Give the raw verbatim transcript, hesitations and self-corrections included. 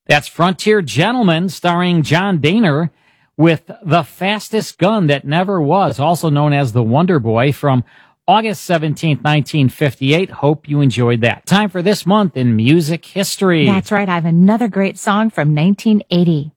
That's Frontier Gentlemen, starring John Boehner, with The Fastest Gun That Never Was, also known as The Wonder Boy, from August seventeenth, nineteen fifty-eight. Hope you enjoyed that. Time for this month in music history. That's right. I have another great song from nineteen eighty.